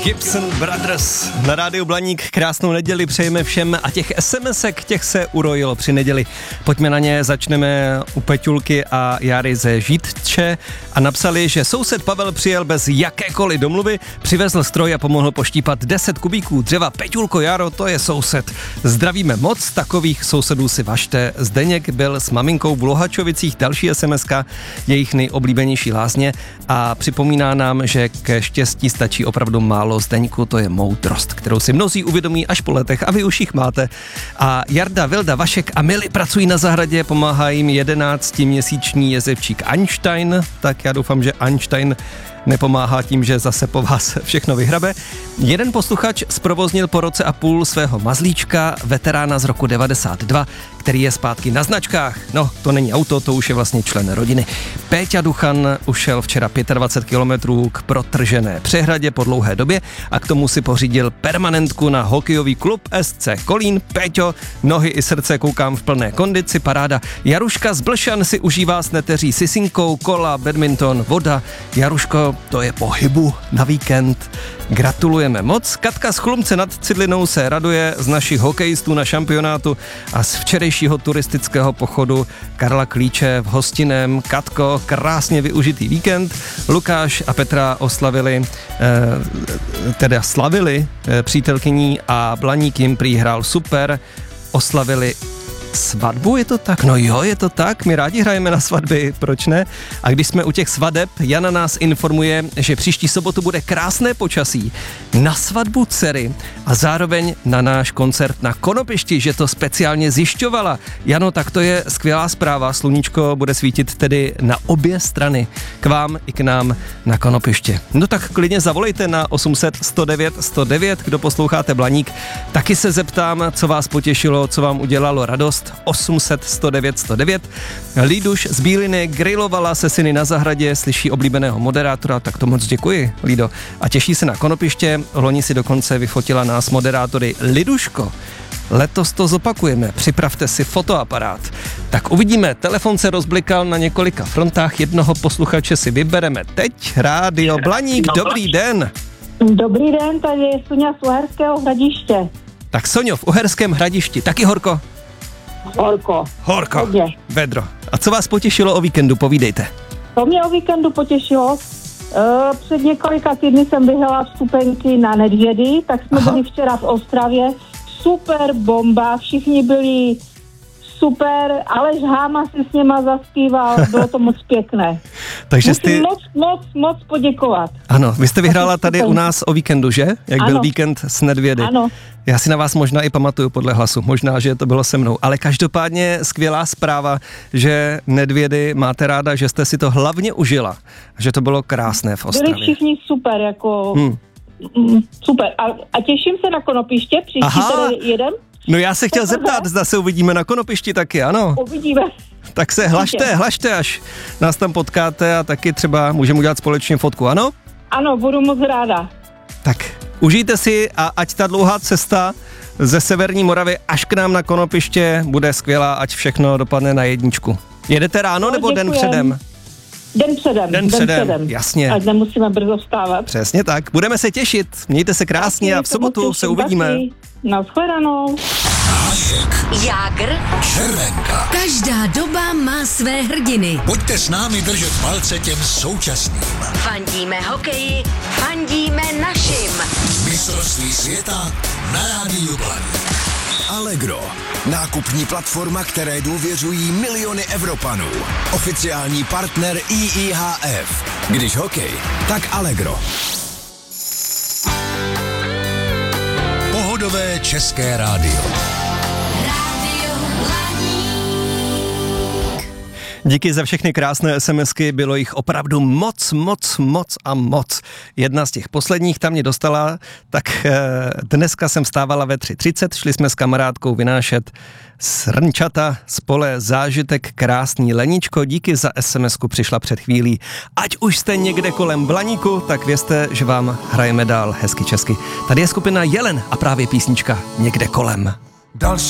Gibson Brothers na rádiu Blaník. Krásnou neděli přejeme všem a těch SMSek, těch se urojilo při neděli. Pojďme na ně, začneme u Peťulky a Jary ze Žítče a napsali, že soused Pavel přijel bez jakékoliv domluvy, přivezl stroj a pomohl poštípat 10 kubíků dřeva. Peťulko, Jaro, to je soused. Zdravíme moc, takových sousedů si važte. Zdeněk byl s maminkou v Luhačovicích, další SMSka, jejich nejoblíbenější lázně a připomíná nám, že ke štěstí stačí opravdu málo. Zdeňku, to je moudrost, kterou si mnozí uvědomí až po letech a vy už jich máte. A Jarda, Vilda, Vašek a Mili pracují na zahradě, pomáhá jim 11měsíční jezevčík Einstein, tak já doufám, že Einstein nepomáhá tím, že zase po vás všechno vyhrabe. Jeden posluchač zprovoznil po roce a půl svého mazlíčka, veterána z roku 92, který je zpátky na značkách. No, to není auto, to už je vlastně člen rodiny. Péťa Duchan ušel včera 25 kilometrů k protržené přehradě po dlouhé době a k tomu si pořídil permanentku na hokejový klub SC Kolín. Péťo, nohy i srdce koukám v plné kondici, paráda. Jaruška z Blšan si užívá s neteří sisinkou, kola, badminton, voda. Jaruško, to je pohybu na víkend. Gratulujeme moc. Katka z Chlumce nad Cidlinou se raduje z našich hokejistů na šampionátu a z včerejšího turistického pochodu Karla Klíče v Hostinem. Katko, krásně využitý víkend. Lukáš a Petra slavili přítelkyní a Blaník jim prý hrál super. Oslavili svatbu, je to tak? No jo, je to tak, my rádi hrajeme na svatby, proč ne? A když jsme u těch svadeb, Jana nás informuje, že příští sobotu bude krásné počasí na svatbu dcery a zároveň na náš koncert na Konopišti, že to speciálně zjišťovala. Jano, tak to je skvělá zpráva, sluníčko bude svítit tedy na obě strany, k vám i k nám na Konopiště. No tak klidně zavolejte na 800 109 109, kdo posloucháte Blaník, taky se zeptám, co vás potěšilo, co vám udělalo radost. 800 109 109. Líduš z Bíliny grilovala se syny na zahradě, slyší oblíbeného moderátora, tak to moc děkuji, Lído. A těší se na Konopiště, loni si dokonce vyfotila nás moderátory. Liduško, letos to zopakujeme, připravte si fotoaparát. Tak uvidíme, telefon se rozblikal na několika frontách, jednoho posluchače si vybereme teď. Rádio Blaník, dobrý den. Dobrý den, tady je Soňa z Uherského Hradiště. Tak Soňo, v Uherském Hradišti, taky horko? Horko, hodně. Vedro. A co vás potěšilo o víkendu, povídejte. To mě o víkendu potěšilo. Před několika týdny jsem vyhrála vstupenky na Nedvědy, tak jsme byli včera v Ostravě. Super bomba, všichni byli super, Aleš Háma si s něma zaspíval, bylo to moc pěkné. Takže musím moc poděkovat. Ano, vy jste vyhrála tady u nás o víkendu, že? Jak byl víkend s Nedvědy. Ano. Já si na vás možná i pamatuju podle hlasu, možná, že to bylo se mnou, ale každopádně skvělá zpráva, že Nedvědy máte ráda, že jste si to hlavně užila, že to bylo krásné v Ostravě. Byli všichni super, super. A těším se na Konopiště, příští tady jedem. No já se chtěl zeptat, zda se uvidíme na Konopišti taky, ano. Uvidíme. Tak se hlašte, až nás tam potkáte a taky třeba můžeme udělat společně fotku, ano? Ano, budu moc ráda. Tak užijte si a ať ta dlouhá cesta ze Severní Moravy až k nám na Konopiště bude skvělá, ať všechno dopadne na jedničku. Jedete ráno nebo den předem? Den předem, jasně. Ať nemusíme brzo vstávat. Přesně tak, budeme se těšit, mějte se krásně a v sobotu se uvidíme. Nashledanou. Hášek, Jágr, Červenka. Každá doba má své hrdiny. Pojďte s námi držet palce těm současným. Fandíme hokeji, fandíme našim. Mistrovství světa na rádiu Blaník. Allegro. Nákupní platforma, které důvěřují miliony Evropanů. Oficiální partner IIHF. Když hokej, tak Allegro. Pohodové české rádio. Díky za všechny krásné SMSky, bylo jich opravdu moc. Jedna z těch posledních tam mě dostala, tak dneska jsem vstávala ve 3:30, šli jsme s kamarádkou vynášet srnčata z pole, zážitek krásný. Leničko, díky za SMSku, přišla před chvílí. Ať už jste někde kolem Blaníku, tak vězte, že vám hrajeme dál hezky česky. Tady je skupina Jelen a právě písnička Někde kolem.